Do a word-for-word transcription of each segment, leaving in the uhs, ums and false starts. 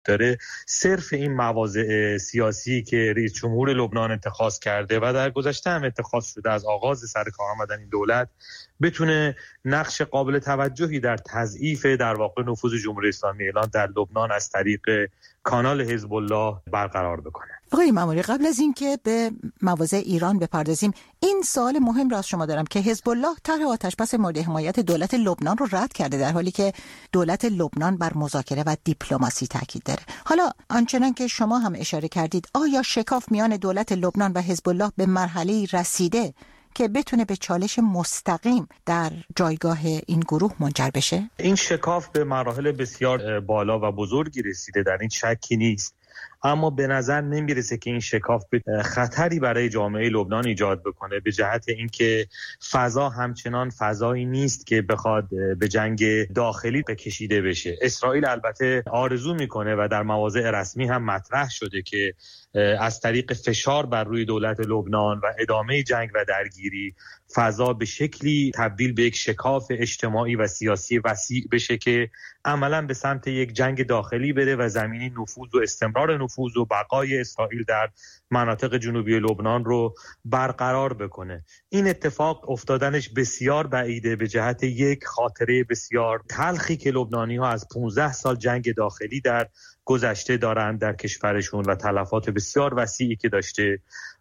داره صرف این مواضع سیاسی که رئیس جمهور لبنان اتخاذ کرده و در گذشته هم اتخاذ شده از آغاز سر کار آمدن این دولت بتونه نقش قابل توجهی در تضعیف در واقع نفوذ جمهوری اسلامی ایران در لبنان از طریق کانال حزب الله برقرار بکنه. آقای ماموری، قبل از اینکه به مواضع ایران بپردازیم، این سوال مهم را از شما دارم که حزب الله طرح آتش‌بس مورد حمایت دولت لبنان رو رد کرده، در حالی که دولت لبنان بر مذاکره و دیپلماسی تاکید داره. حالا آنچنان که شما هم اشاره کردید، آیا شکاف میان دولت لبنان و حزب الله به مرحله‌ای رسیده که بتونه به چالش مستقیم در جایگاه این گروه منجر بشه؟ این شکاف به مراحل بسیار بالا و بزرگی رسیده، در این شکی نیست، اما به نظر نمیرسه که این شکاف خطری برای جامعه لبنان ایجاد بکنه، به جهت اینکه فضا همچنان فضایی نیست که بخواد به جنگ داخلی بکشیده بشه. اسرائیل البته آرزو میکنه و در مواضع رسمی هم مطرح شده که از طریق فشار بر روی دولت لبنان و ادامه جنگ و درگیری فضا به شکلی تبدیل به یک شکاف اجتماعی و سیاسی وسیع بشه که عملاً به سمت یک جنگ داخلی بره و زمینه نفوذ و استمرار نفوذ و بقای اسرائیل در مناطق جنوبی لبنان رو برقرار بکنه. این اتفاق افتادنش بسیار بعیده، به جهت یک خاطره بسیار تلخی که لبنانی‌ها از پانزده سال جنگ داخلی در گذشته دارند در کشورشون و تلفات بسیار وسیعی که داشته،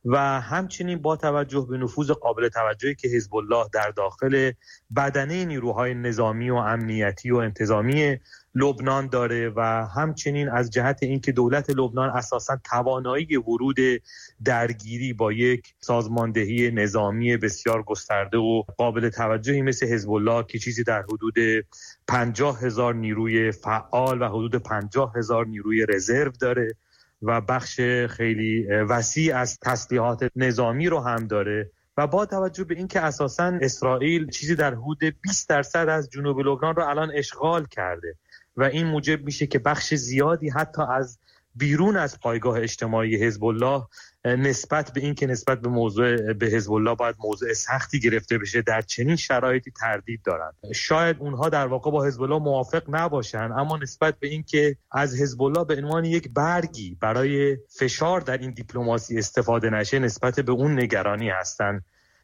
و همچنین با توجه به نفوذ قابل توجهی که حزب الله در داخل بدنه نیروهای نظامی و امنیتی و انتظامی لبنان داره، و همچنین از جهت اینکه دولت لبنان اساساً توانایی ورود درگیری با یک سازماندهی نظامی بسیار گسترده و قابل توجهی مثل حزب الله که چیزی در حدود پنجاه هزار نیروی فعال و حدود پنجاه هزار نیروی رزرو داره و بخش خیلی وسیع از تسلیحات نظامی رو هم داره، و با توجه به اینکه اساساً اسرائیل چیزی در حدود بیست درصد از جنوب لبنان رو الان اشغال کرده و این موجب میشه که بخش زیادی حتی از بیرون از پایگاه اجتماعی حزب الله نسبت به این که نسبت به موضوع به حزب الله باید موضوع سختی گرفته بشه، در چنین شرایطی تردید دارن. شاید اونها در واقع با حزب الله موافق نباشن، اما نسبت به این که از حزب الله به عنوان یک برگی برای فشار در این دیپلماسی استفاده نشه، نسبت به اون نگرانی هستن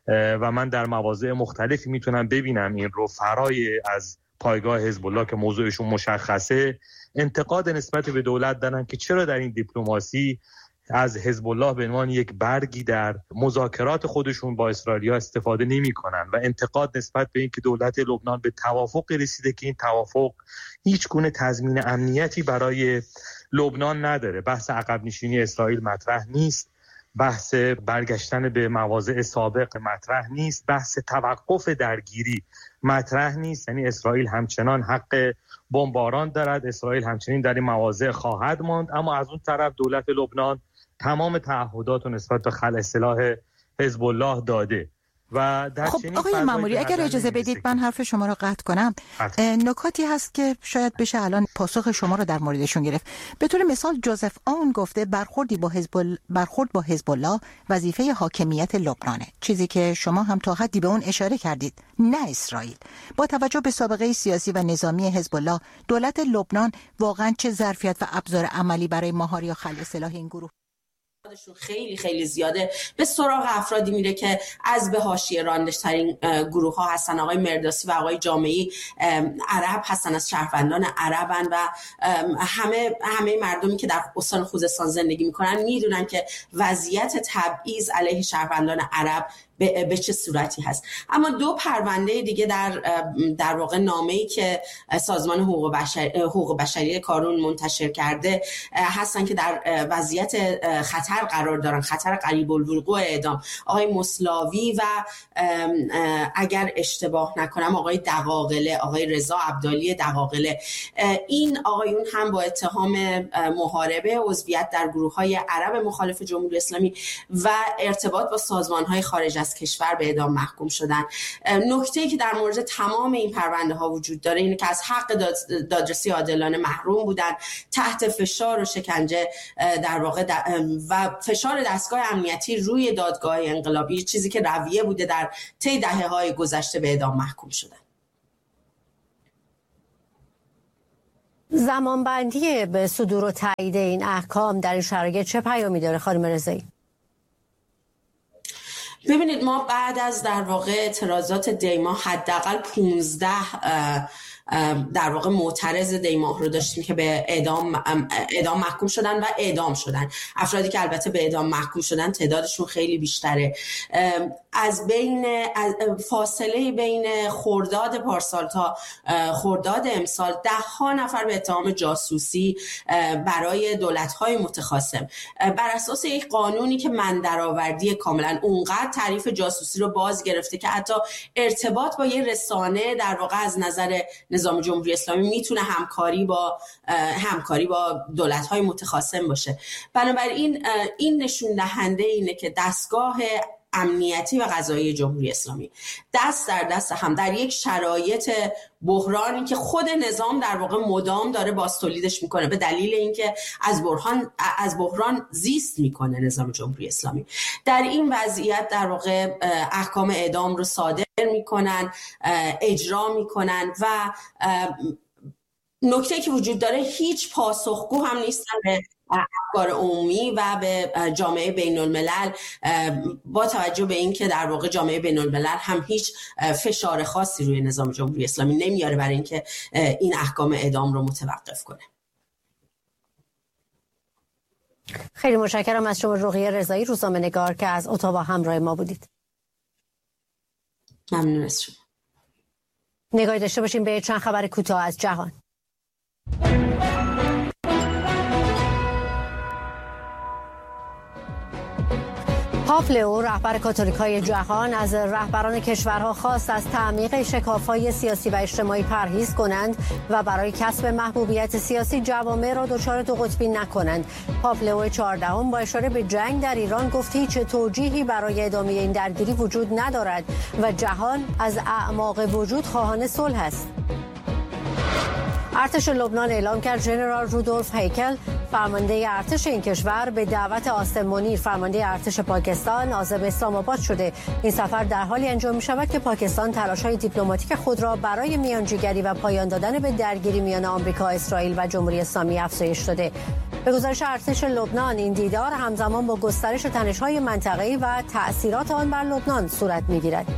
و من در مواضع مختلفی میتونم ببینم این رو فرای از پایگاه حزب الله که موضوعشون مشخصه انتقاد نسبت به دولت دارن که چرا در این دیپلماسی از حزب الله به عنوان یک برگی در مذاکرات خودشون با اسرائیلیا استفاده نمی‌کنن، و انتقاد نسبت به اینکه دولت لبنان به توافق رسیده که این توافق هیچ گونه تضمین امنیتی برای لبنان نداره. بحث عقب نشینی اسرائیل مطرح نیست، بحث برگشتن به مواضع سابق مطرح نیست، بحث توقف درگیری مطرح نیست. یعنی اسرائیل همچنان حق بمباران دارد، اسرائیل همچنین در این مواضع خواهد ماند، اما از اون طرف دولت لبنان تمام تعهدات رو نسبت به خلع سلاح حزب الله داده. و در خب آقای ماموری، اگر اجازه بدید من حرف شما رو قطع کنم، نکاتی هست که شاید بشه الان پاسخ شما رو در موردشون گرفت. به طور مثال جوزف آون گفته برخوردی با حزب ال... برخورد با حزب الله وظیفه حاکمیت لبنانه، چیزی که شما هم تا حدی به اون اشاره کردید، نه اسرائیل. با توجه به سابقه سیاسی و نظامی حزب الله، دولت لبنان واقعا چه ظرفیت و ابزار عملی برای مهار یا خلع سلاح این گروه خیلی خیلی زیاده؟ به سراغ افرادی میره که از به حاشیه راندش ترین گروه ها هستن. آقای مرداسی و آقای جامعی عرب هستن، از شهروندان عربن و همه همه مردمی که در استان خوزستان زندگی میکنن میدونن که وضعیت تبعیض علیه شهروندان عرب به, به چه صورتی هست. اما دو پرونده دیگه در در واقع نامه‌ای که سازمان حقوق بشر حقوق بشری کارون منتشر کرده هستن که در وضعیت خطر قرار دارن، خطر قریب الوقوع اعدام. آقای مسلاوی و اگر اشتباه نکنم آقای دقاقله، آقای رضا عبدالی دقاقله، این آقایون هم با اتهام محاربه، عضویت در گروه‌های عرب مخالف جمهوری اسلامی و ارتباط با سازمان‌های خارج از کشور به اعدام محکوم شدن. نکته‌ای که در مورد تمام این پرونده ها وجود داره اینه که از حق دادرسی عادلانه محروم بودن، تحت فشار و شکنجه در واقع در و فشار دستگاه امنیتی روی دادگاه انقلابی، چیزی که رویه بوده در طی دهه‌های گذشته، به اعدام محکوم شدن. زمانبندی به صدور و تایید این احکام در این شرایط چه پیامی داره خانم رضایی؟ ببینید ما بعد از در واقع اعتراضات دیما حداقل پانزده در واقع معترض دیماه رو داشتیم که به اعدام اعدام محکوم شدن و اعدام شدن. افرادی که البته به اعدام محکوم شدن تعدادشون خیلی بیشتره. از بین از فاصله بین خرداد پارسال تا خرداد امسال ده ها نفر به اتهام جاسوسی برای دولت‌های متخاصم بر اساس یک قانونی که من درآوردی کاملا اونقدر تعریف جاسوسی رو باز گرفته که حتی ارتباط با یه رسانه در واقع از نظر نظام جمهوری اسلامی میتونه همکاری با همکاری با دولت‌های متخاصم باشه. بنابراین این نشون دهنده اینه که دستگاه امنیتی و قضایی جمهوری اسلامی دست در دست هم در یک شرایط بحرانی که خود نظام در واقع مدام داره باستولیدش میکنه به دلیل اینکه از بحران از بحران زیست میکنه نظام جمهوری اسلامی، در این وضعیت در واقع احکام اعدام رو صادر میکنن، اجرا میکنن و نکته که وجود داره هیچ پاسخگو هم نیستن به افکار عمومی و به جامعه بین الملل، با توجه به اینکه در واقع جامعه بین الملل هم هیچ فشار خاصی روی نظام جمهوری اسلامی نمیاره برای اینکه این احکام اعدام رو متوقف کنه. خیلی متشکرم از شما رقیه رضایی، روزنامه‌نگار که از اتاوا همراه ما بودید. ممنون از شما. نگاهی داشته باشیم به چند خبر کوتاه از جهان. پاپ لئو رهبر کاتولیک‌های جهان از رهبران کشورها خواست از تعمیق شکاف‌های سیاسی و اجتماعی پرهیز کنند و برای کسب محبوبیت سیاسی جوامع را دچار دو قطبی نکنند. پاپ لئو چهاردهم با اشاره به جنگ در ایران گفت هیچ توجیهی برای ادامه این درگیری وجود ندارد و جهان از اعماق وجود خواهان صلح است. ارتش لبنان اعلام کرد ژنرال رودولف هیکل فرمانده ارتش این کشور به دعوت آستم منیر فرمانده ارتش پاکستان عازم اسلام آباد شده. این سفر در حالی انجام می شود که پاکستان تلاش‌های دیپلماتیک خود را برای میانجیگری و پایان دادن به درگیری میان آمریکا، اسرائیل و جمهوری اسلامی افزایش داده. به گزارش ارتش لبنان این دیدار همزمان با گسترش تنش‌های منطقه‌ای و تأثیرات آن بر لبنان صورت می‌گیرد.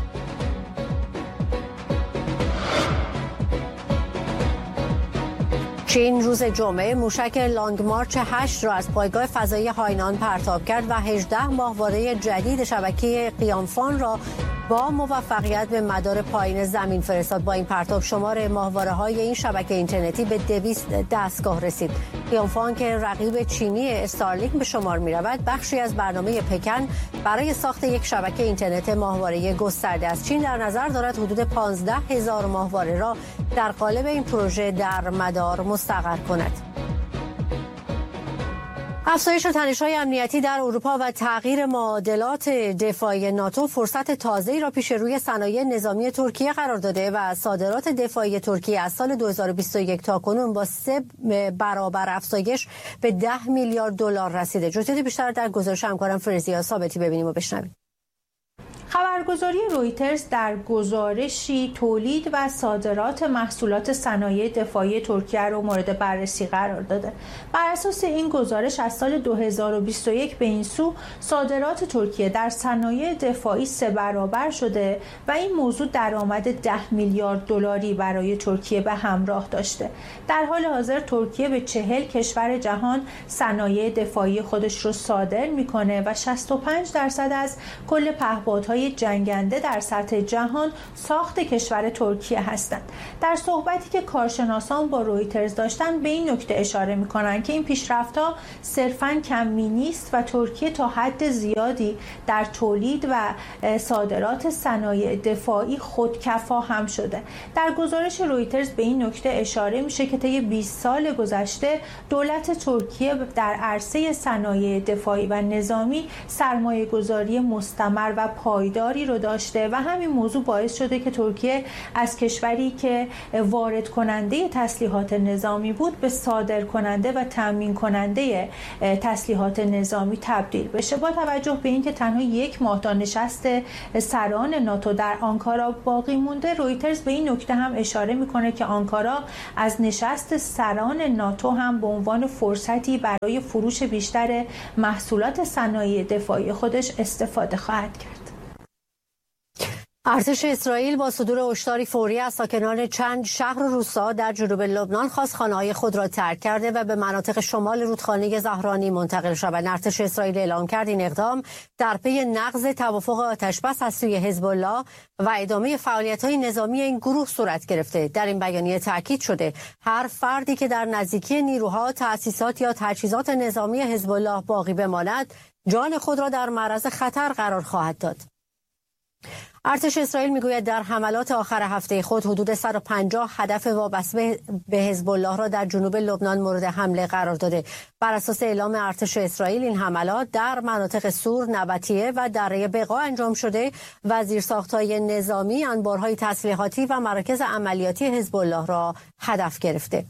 چین روز جمعه موشک لانگ مارچ هشت را از پایگاه فضایی هاینان پرتاب کرد و هجده ماهواره جدید شبکه قیانفان را با موفقیت به مدار پایین زمین فرستاد. با این پرتاب شمار ماهواره‌های این شبکه اینترنتی به دویست دستگاه رسید. قیانفان که رقیب چینی استارلینک به شمار می‌رود، بخشی از برنامه پکن برای ساخت یک شبکه اینترنت ماهواره گسترده است. چین در نظر دارد حدود پانزده هزار ماهواره را در قالب این پروژه در مدار مستقر کند. افزایش تنش‌های امنیتی در اروپا و تغییر معادلات دفاعی ناتو فرصت تازه‌ای را پیش روی صنایع نظامی ترکیه قرار داده و صادرات دفاعی ترکیه از سال دو هزار و بیست و یک تا کنون با سه برابر افزایش به ده میلیارد دلار رسیده. جزئیات بیشتر در گزارش همکارم فرزیا ثابتی ببینیم و بشنویم. خبرگزاری رویترز در گزارشی تولید و صادرات محصولات صنایع دفاعی ترکیه را مورد بررسی قرار داده. بر اساس این گزارش از سال دو هزار و بیست و یک به این سو صادرات ترکیه در صنایع دفاعی سه برابر شده و این موضوع درآمد ده میلیارد دلاری برای ترکیه به همراه داشته. در حال حاضر ترکیه به چهل کشور جهان صنایع دفاعی خودش رو صادر میکنه و شصت و پنج درصد از کل پهپادهای جنگنده در سطح جهان ساخت کشور ترکیه هستند. در صحبتی که کارشناسان با رویترز داشتن به این نکته اشاره می‌کنند که این پیشرفت‌ها صرفاً کمی نیست و ترکیه تا حد زیادی در تولید و صادرات صنایع دفاعی خودکفا هم شده. در گزارش رویترز به این نکته اشاره میشه که طی بیست سال گذشته دولت ترکیه در عرصه صنایع دفاعی و نظامی سرمایه‌گذاری مستمر و پایدار پایداری رو داشته و همین موضوع باعث شده که ترکیه از کشوری که وارد کننده تسلیحات نظامی بود به صادر کننده و تامین کننده تسلیحات نظامی تبدیل بشه. با توجه به اینکه تنها یک ماه تا نشست سران ناتو در آنکارا باقی مونده، رویترز به این نکته هم اشاره میکنه که آنکارا از نشست سران ناتو هم به عنوان فرصتی برای فروش بیشتر محصولات صنایع دفاعی خودش استفاده خواهد کرد. ارتش اسرائیل با صدور هشداری فوری از ساکنان چند شهر و روستا در جنوب لبنان خواست خانه‌های خود را ترک کرده و به مناطق شمال رودخانه زهرانی منتقل شوند. ارتش اسرائیل اعلام کرد این اقدام در پی نقض توافق آتش‌بس از سوی حزب الله و ادامه فعالیت‌های نظامی این گروه صورت گرفته. در این بیانیه تاکید شده هر فردی که در نزدیکی نیروها، تأسیسات یا تجهیزات نظامی حزب الله باقی بماند، جان خود را در معرض خطر قرار خواهد داد. ارتش اسرائیل میگوید در حملات آخر هفته خود حدود صد و پنجاه هدف وابسته به حزب الله را در جنوب لبنان مورد حمله قرار داده. بر اساس اعلام ارتش اسرائیل این حملات در مناطق سور، نبطیه و دره بقا انجام شده و زیرساخت‌های نظامی، انبارهای تسلیحاتی و مراکز عملیاتی حزب الله را هدف گرفته.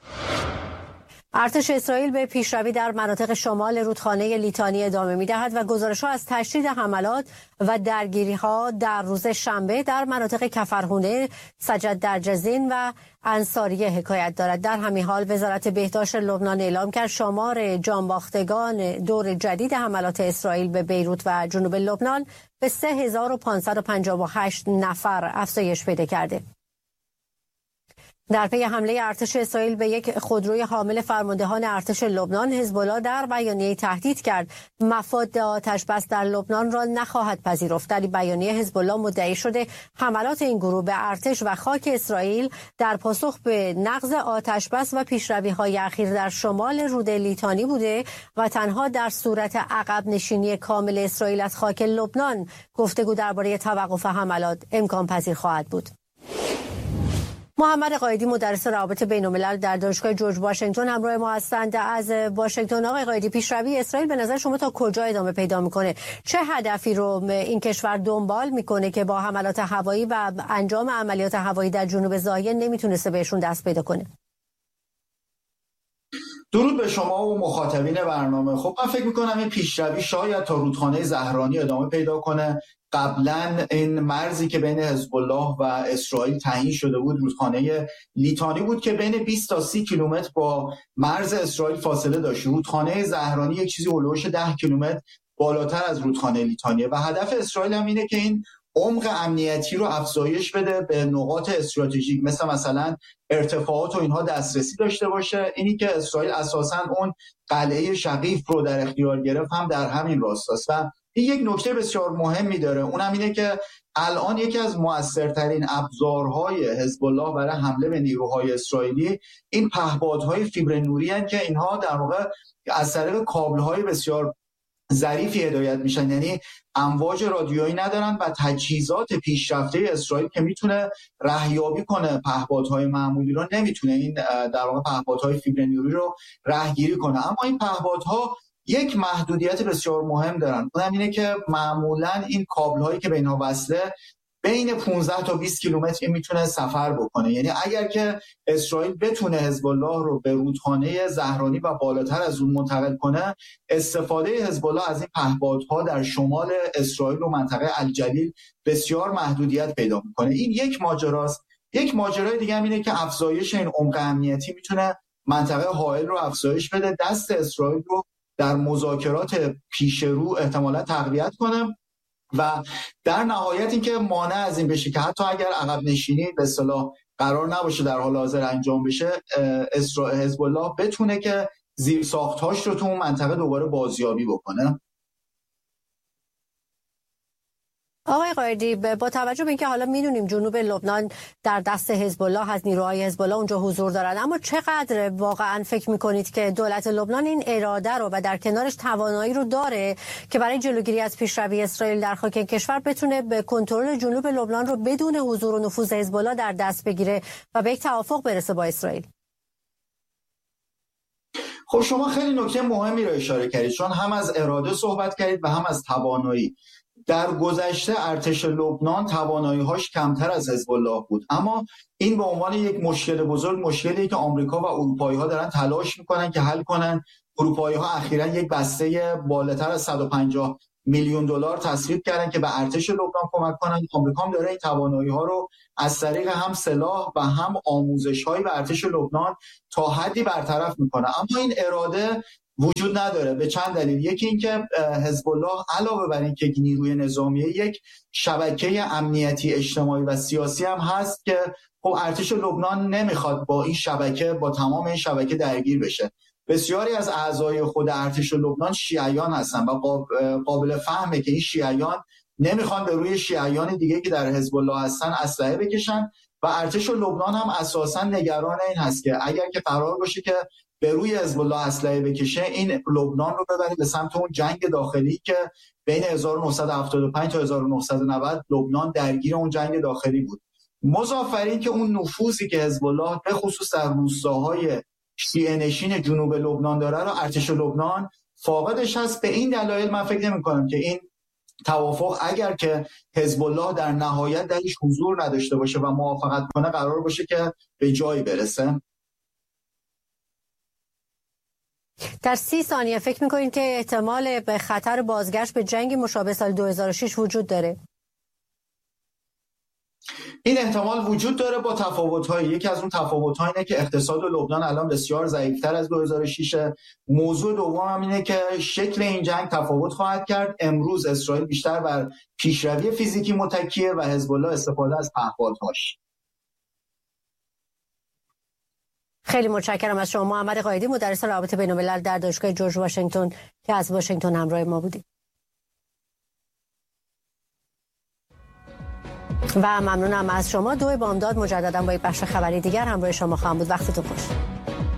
ارتش اسرائیل به پیشروی در مناطق شمال رودخانه لیتانی ادامه می‌دهد و گزارش‌ها از تشدید حملات و درگیری‌ها در روز شنبه در مناطق کفرهونه، سجد درجزین و انصاریه حکایت دارد. در همین حال وزارت بهداشت لبنان اعلام کرد شمار جانباختگان دور جدید حملات اسرائیل به بیروت و جنوب لبنان به سه هزار و پانصد و پنجاه و هشت نفر افزایش پیدا کرده. در پی حمله ارتش اسرائیل به یک خودروی حامل فرماندهان ارتش لبنان، حزب الله در بیانیه تهدید کرد مفاد آتش‌بس در لبنان را نخواهد پذیرفت. در بیانیه حزب الله مدعی شده حملات این گروه به ارتش و خاک اسرائیل در پاسخ به نقض آتش‌بس و پیشروی‌های اخیر در شمال رود لیتانی بوده و تنها در صورت عقب نشینی کامل اسرائیل از خاک لبنان گفتگو درباره توقف حملات امکان پذیر خواهد بود. محمد قایدی مدرس روابط بین‌الملل در دانشگاه جورج واشنگتن همراه ما هستند از واشنگتن. آقای قایدی، پیشروی اسرائیل به نظر شما تا کجا ادامه پیدا میکنه؟ چه هدفی رو این کشور دنبال میکنه که با حملات هوایی و انجام عملیات هوایی در جنوب ضاحیه نمیتونسته بهشون دست پیدا کنه؟ درود به شما و مخاطبین برنامه. خب من فکر میکنم این پیشروی شاید تا رودخانه زهرانی ادامه پیدا کنه. قبلا این مرزی که بین حزب الله و اسرائیل تعیین شده بود رودخانه لیتانی بود که بین بیست تا سی کیلومتر با مرز اسرائیل فاصله داشت. رودخانه زهرانی یک چیزی هولوش ده کیلومتر بالاتر از رودخانه لیتانیه و هدف اسرائیل هم اینه که این عمق امنیتی رو افزایش بده، به نقاط استراتژیک مثل مثلا ارتفاعات و اینها دسترسی داشته باشه. اینی که اسرائیل اساساً اون قلعه شقیف رو در اختیار گرفت هم در همین راستاست و این یک نکته بسیار مهمی داره، اونم اینه که الان یکی از مؤثرترین ابزارهای حزب الله برای حمله به نیروهای اسرائیلی این پهپادهای فیبر نوری هستند که اینها در واقع از طریق کابل‌های بسیار ظریفی هدایت میشن، یعنی امواج رادیویی ندارن و تجهیزات پیشرفته اسرائیل که میتونه رهیابی کنه پهپادهای معمولی رو نمیتونه این در واقع پهپادهای فیبر نوری رو رهگیری کنه. اما این پهپادها یک محدودیت بسیار مهم دارن، اونم اینه که معمولا این کابل‌هایی که به اینها وصله بین پانزده تا بیست کیلومتر میتونه سفر بکنه. یعنی اگر که اسرائیل بتونه حزب الله رو به رودخانه زهرانی و بالاتر از اون منتقل کنه، استفاده حزب الله از این پهپادها در شمال اسرائیل و منطقه الجلیل بسیار محدودیت پیدا میکنه. این یک ماجراست. یک ماجرای دیگه هم اینه که افزایش این عمق امنیتی میتونه منطقه حائل رو افزایش بده، دست اسرائیل رو در مذاکرات پیش رو احتمالا تقویت کنه و در نهایت این که مانع از این بشه که حتی اگر عقب نشینی به اصطلاح قرار نباشه در حال حاضر انجام بشه، اسرائیل حزب الله بتونه که زیر ساختهاش رو تو اون منطقه دوباره بازیابی بکنه. آقای قایدی، با توجه به اینکه حالا میدونیم جنوب لبنان در دست حزب الله هست، نیروهای حزب الله اونجا حضور دارن، اما چقدر واقعا فکر میکنید که دولت لبنان این اراده رو و در کنارش توانایی رو داره که برای جلوگیری از پیشروی اسرائیل در خاک کشور بتونه به کنترل جنوب لبنان رو بدون حضور و نفوذ حزب الله در دست بگیره و به یک توافق برسه با اسرائیل؟ خب شما خیلی نکته مهمی رو اشاره کردید، چون هم از اراده صحبت کردید و هم از توانایی. در گذشته ارتش لبنان توانایی‌هاش کمتر از حزب الله بود، اما این به عنوان یک مشکل بزرگ مشکلی که آمریکا و اروپایی‌ها دارن تلاش میکنن که حل کنن. اروپایی‌ها اخیراً یک بسته بالاتر از صد و پنجاه میلیون دلار تصویب کردن که به ارتش لبنان کمک کنن. آمریکا هم داره این توانایی‌ها رو از طریق هم سلاح و هم آموزش‌هایی به ارتش لبنان تا حدی برطرف میکنه، اما این اراده وجود نداره به چند دلیل. یکی اینکه حزب الله علاوه بر این که نیروی نظامیه، یک شبکه امنیتی اجتماعی و سیاسی هم هست که خب ارتش لبنان نمیخواد با این شبکه با تمام این شبکه درگیر بشه. بسیاری از اعضای خود ارتش لبنان شیعیان هستن و قابل فهمه که این شیعیان نمیخوان به روی شیعیان دیگه که در حزب الله هستن اسلحه بکشن و ارتش لبنان هم اساسا نگران این هست که اگر که قرار باشه که به روی حزب الله اسلحه بکشه، این لبنان رو ببره به سمت اون جنگ داخلی که بین هزار و نهصد و هفتاد و پنج تا هزار و نهصد و نود لبنان درگیر اون جنگ داخلی بود. مضاف بر این که اون نفوذی که حزب الله به خصوص در روستاهای شیعه نشین جنوب لبنان داره رو ارتش لبنان فاقدش هست. به این دلایل من فکر نمی‌کنم که این توافق اگر که حزب الله در نهایت درش حضور نداشته باشه و موافقت کنه قرار باشه که به جایی برسه. در سی ثانیه فکر می‌کنید که احتمال به خطر بازگشت به جنگ مشابه سال دو هزار و شش وجود داره؟ این احتمال وجود داره با تفاوت‌های. یکی از اون تفاوت‌ها اینه که اقتصاد لبنان الان بسیار ضعیف‌تر از دو هزار و شش. موضوع دوم هم اینه که شکل این جنگ تفاوت خواهد کرد. امروز اسرائیل بیشتر بر پیشروی فیزیکی متکیه و حزب الله استفاده از پهپادهاش. خیلی متشکرم از شما محمد قائدی، مدرس روابط بین‌الملل در دانشگاه جورج واشنگتن که از واشنگتن همراه ما بودید. و ممنونم از شما. دو بامداد مجددا با یک بخش خبری دیگر همراه شما خواهم بود. وقتتون خوش.